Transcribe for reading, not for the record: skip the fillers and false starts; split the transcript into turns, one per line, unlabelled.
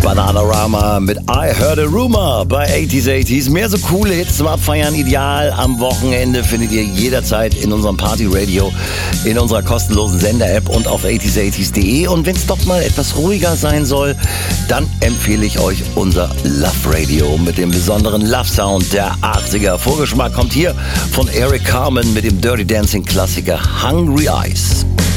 Bananarama mit I Heard a Rumor bei 80s. Mehr so coole Hits zum Abfeiern, ideal am Wochenende, findet ihr jederzeit in unserem Party-Radio, in unserer kostenlosen Sender-App und auf 80s80s.de. Und wenn es doch mal etwas ruhiger sein soll, dann empfehle ich euch unser Love Radio mit dem besonderen Love-Sound der 80er. Vorgeschmack kommt hier von Eric Carmen mit dem Dirty Dancing-Klassiker Hungry Eyes.